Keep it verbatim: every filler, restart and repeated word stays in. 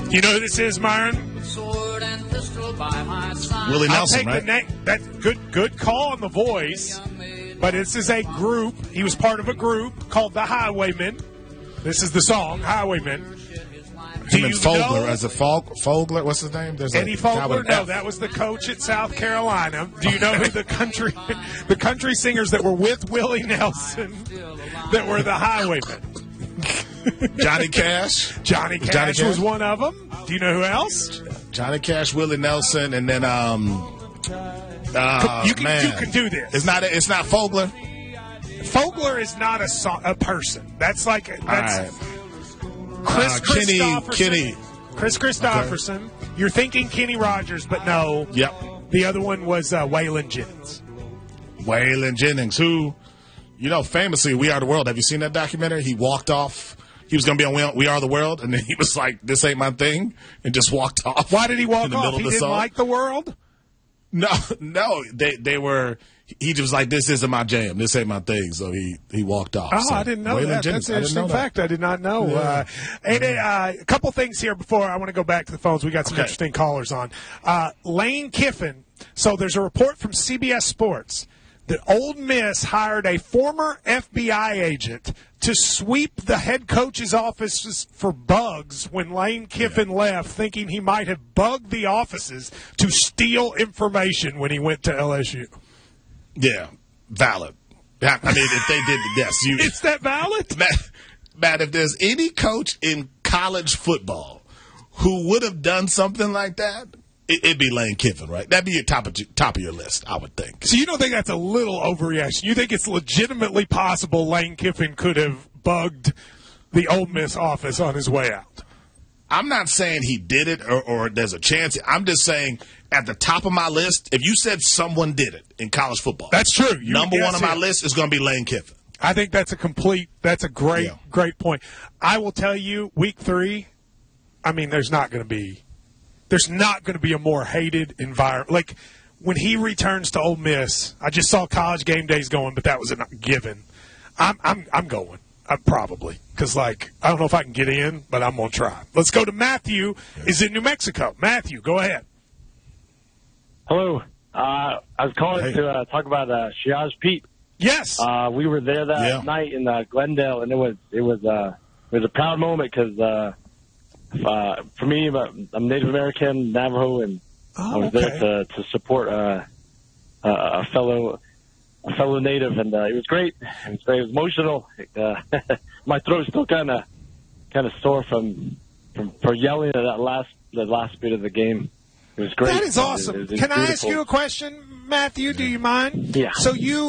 You know who this is, Myron? Willie Nelson, I'll take right? the na- that good, good call on the voice. But this is a group. He was part of a group called the Highwaymen. This is the song, Highwaymen. Do Him and you Fogler know as a Fog, Fogler. What's his name? There's Eddie a guy Fogler? with an No, F. that was the coach at South Carolina. Do you know who the country, the country singers that were with Willie Nelson that were the Highwaymen? Johnny Cash. Johnny Cash, Johnny Cash was one of them. Do you know who else? Johnny Cash, Willie Nelson, and then um. Uh, you can man. you can do this. It's not. It's not Fogler. Fogler is not a so- a person. That's like that's Right. Chris Uh, Kenny- Christopherson. Kenny. Chris Christopherson. Okay. You're thinking Kenny Rogers, but no. Yep. The other one was uh, Waylon Jennings. Waylon Jennings, who, you know, famously, We Are the World. Have you seen that documentary? He walked off. He was going to be on We Are the World, and then he was like, "This ain't my thing," and just walked off. Why did he walk in the off? middle He of the didn't song? like the world? No, no. They they were. He just was like, "This isn't my jam. This ain't my thing." So he he walked off. Oh, so, I didn't know Waylon that. Jennings, That's an I didn't know interesting that. fact. I did not know. Yeah. Uh, and uh, a couple things here before I want to go back to the phones. We got some Okay. interesting callers on. Uh, Lane Kiffin. So there's a report from C B S Sports that Ole Miss hired a former F B I agent to sweep the head coach's offices for bugs when Lane Kiffin yeah. left, thinking he might have bugged the offices to steal information when he went to L S U. Yeah, valid. I mean, if they did, yes. You, Is that valid? Matt, Matt, if there's any coach in college football who would have done something like that, it, it'd be Lane Kiffin, right? That'd be your top of, top of your list, I would think. So you don't think that's a little overreaction? You think it's legitimately possible Lane Kiffin could have bugged the Ole Miss office on his way out? I'm not saying he did it or, or there's a chance. I'm just saying at the top of my list, if you said someone did it in college football. That's true. You number one on my it. list is going to be Lane Kiffin. I think that's a complete, that's a great, yeah. great point. I will tell you, week three, I mean, there's not going to be, there's not going to be a more hated environment. Like, when he returns to Ole Miss, I just saw College Game Days going, but that was a given. I'm, I'm, I'm going. Uh, probably. Because, like, I don't know if I can get in, but I'm going to try. Let's go to Matthew. Yeah. Is in New Mexico. Matthew, go ahead. Hello. Uh, I was calling hey. to uh, talk about uh, Shiaz Pete. Yes. Uh, we were there that yeah. night in uh, Glendale, and it was it was uh, it was a proud moment because uh, uh, for me, I'm Native American, Navajo, and oh, I was okay. there to to support uh, a fellow a fellow Native, and uh, it was great. It was very emotional. Uh, my throat's still kind of kind of sore from from for yelling at that last the last bit of the game. It was great. That is awesome. It, it, it Can beautiful. I ask you a question, Matthew? Do you mind? Yeah. So you